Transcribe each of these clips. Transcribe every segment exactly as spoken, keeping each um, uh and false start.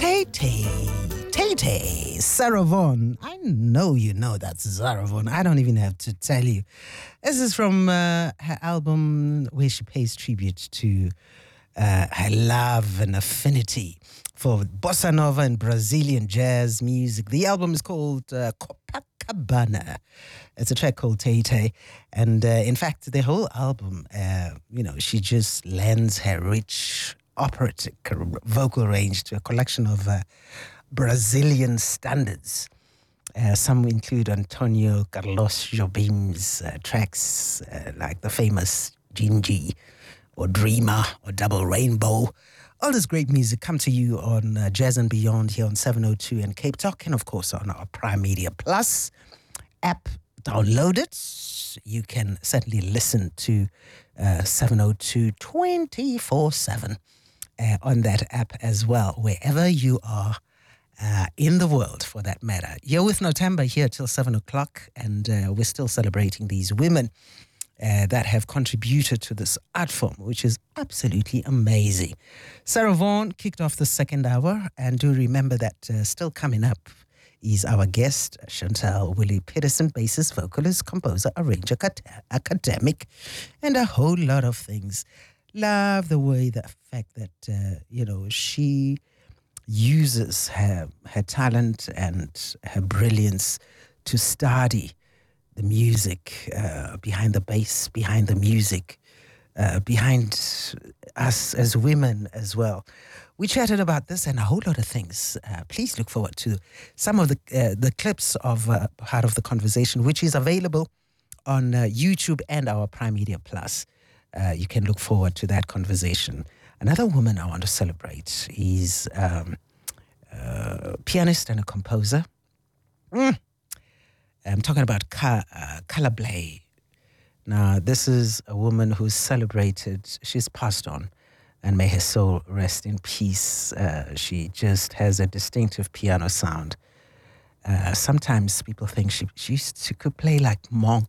Tay-Tay, Tay-Tay, Sarah Vaughan. I know you know that's Sarah Vaughan. I don't even have to tell you. This is from uh, her album where she pays tribute to uh, her love and affinity for bossa nova and Brazilian jazz music. The album is called uh, Copacabana. It's a track called Tay-Tay. And uh, in fact, the whole album, uh, you know, she just lends her rich operatic vocal range to a collection of uh, Brazilian standards. Uh, some include Antonio Carlos Jobim's uh, tracks uh, like the famous Gingy or Dreamer or Double Rainbow. All this great music come to you on uh, Jazz and Beyond here on seven oh two and Cape Talk, and of course on our Prime Media Plus app. Download it. You can certainly listen to uh, seven oh two twenty-four seven uh, on that app as well, wherever you are uh, in the world for that matter. You're with Notemba here till seven o'clock, and uh, we're still celebrating these women Uh, that have contributed to this art form, which is absolutely amazing. Sarah Vaughan kicked off the second hour, and do remember that uh, still coming up is our guest, Chantal Willie Peterson, bassist, vocalist, composer, arranger, acad- academic, and a whole lot of things. Love the way, the fact that, uh, you know, she uses her, her talent and her brilliance to study the music, uh, behind the bass, behind the music, uh, behind us as women as well. We chatted about this and a whole lot of things. Uh, please look forward to some of the uh, the clips of uh, part of the conversation, which is available on uh, YouTube and our Prime Media Plus. Uh, you can look forward to that conversation. Another woman I want to celebrate is um, a pianist and a composer. Mm. I'm talking about Ka, uh, Kala Blay. Now, this is a woman who's celebrated. She's passed on, and may her soul rest in peace. Uh, she just has a distinctive piano sound. Uh, sometimes people think she she, used, she could play like Monk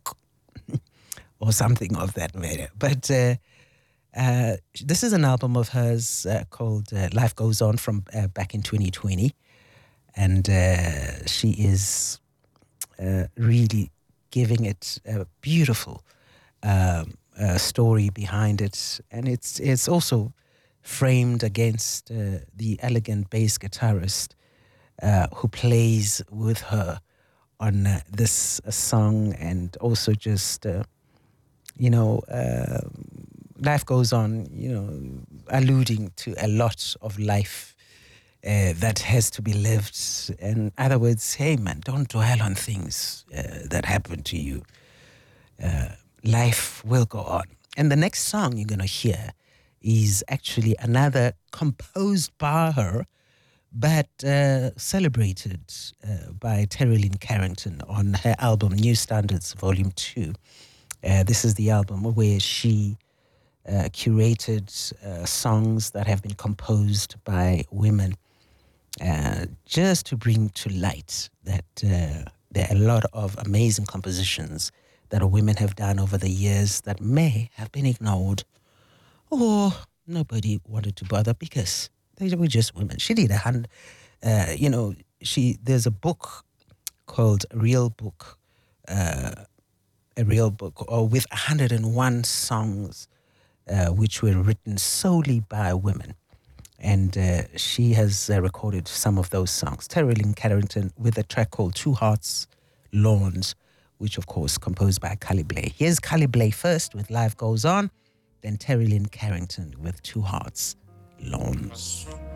or something of that matter. But uh, uh, this is an album of hers uh, called uh, Life Goes On from uh, back in twenty twenty. And uh, she is Uh, really giving it a beautiful um, uh, story behind it, and it's it's also framed against uh, the elegant bass guitarist uh, who plays with her on uh, this uh, song, and also just uh, you know uh, life goes on, you know, alluding to a lot of life Uh, that has to be lived. In other words, hey man, don't dwell on things uh, that happen to you. Uh, life will go on. And the next song you're going to hear is actually another composed by her, but uh, celebrated uh, by Terry Lynn Carrington on her album New Standards Volume two. Uh, this is the album where she uh, curated uh, songs that have been composed by women. Uh, just to bring to light that uh, there are a lot of amazing compositions that women have done over the years that may have been ignored, or nobody wanted to bother because they were just women. She did a hundred, uh, you know, she there's a book called Real Book, uh, a real book, or with one hundred one songs uh, which were written solely by women. And uh, she has uh, recorded some of those songs. Terry Lynn Carrington with a track called Two Hearts, Lawns, which of course composed by Kali Blay. Here's Kali Blay first with Life Goes On, then Terry Lynn Carrington with Two Hearts, Lawns.